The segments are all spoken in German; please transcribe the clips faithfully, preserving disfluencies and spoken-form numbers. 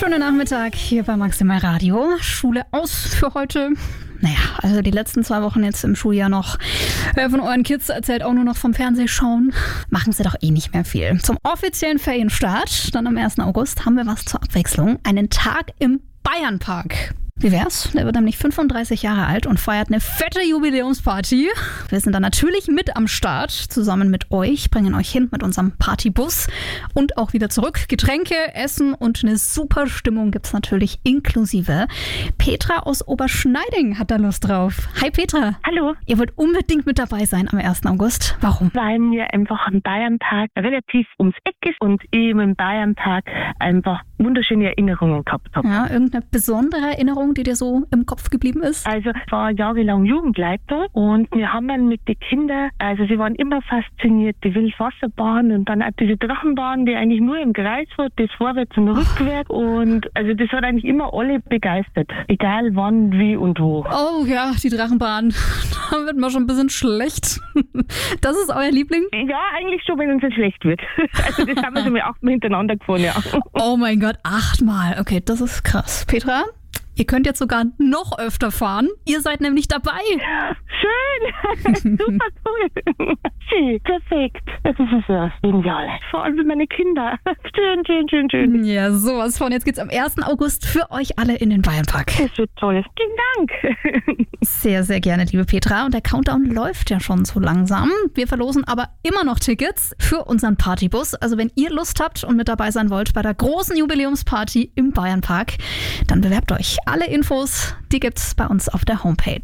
Schönen Nachmittag hier bei Maximal Radio. Schule aus für heute. Naja, also die letzten zwei Wochen jetzt im Schuljahr noch. Wer von euren Kids erzählt auch nur noch vom Fernsehschauen? Machen sie doch eh nicht mehr viel. Zum offiziellen Ferienstart, dann am ersten August, haben wir was zur Abwechslung. Einen Tag im Bayernpark. Wie wär's? Der wird nämlich fünfunddreißig Jahre alt und feiert eine fette Jubiläumsparty. Wir sind dann natürlich mit am Start, zusammen mit euch, bringen euch hin mit unserem Partybus und auch wieder zurück. Getränke, Essen und eine super Stimmung gibt's natürlich inklusive. Petra aus Oberschneiding hat da Lust drauf. Hi Petra. Hallo. Ihr wollt unbedingt mit dabei sein am ersten August. Warum? Weil mir einfach ein Bayernpark relativ ums Eck ist und ich im Bayernpark einfach wunderschöne Erinnerungen gehabt habe. Ja, irgendeine besondere Erinnerung, die dir so im Kopf geblieben ist? Also ich war jahrelang Jugendleiter und wir haben dann mit den Kindern, also sie waren immer fasziniert, die Wildwasserbahn und dann auch diese Drachenbahn, die eigentlich nur im Kreis war, das Vorwärts und Rückwärts und also das hat eigentlich immer alle begeistert, egal wann, wie und wo. Oh ja, die Drachenbahn, da wird man schon ein bisschen schlecht. Das ist euer Liebling? Ja, eigentlich schon, wenn es nicht schlecht wird. Also das haben wir schon mal achtmal hintereinander gefahren, ja. Oh mein Gott, achtmal. Okay, das ist krass. Petra? Ihr könnt jetzt sogar noch öfter fahren. Ihr seid nämlich dabei. Schön. Super cool. Schön, perfekt. Das ist ja genial. Vor allem für meine Kinder. Schön, schön, schön, schön. Ja, sowas von. Jetzt geht's am ersten August für euch alle in den Bayernpark. Das wird toll. Vielen Dank. Sehr, sehr gerne, liebe Petra. Und der Countdown läuft ja schon so langsam. Wir verlosen aber immer noch Tickets für unseren Partybus. Also wenn ihr Lust habt und mit dabei sein wollt bei der großen Jubiläumsparty im Bayernpark, dann bewerbt euch. Alle Infos, die gibt's bei uns auf der Homepage.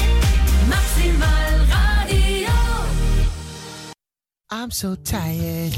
I'm so tired.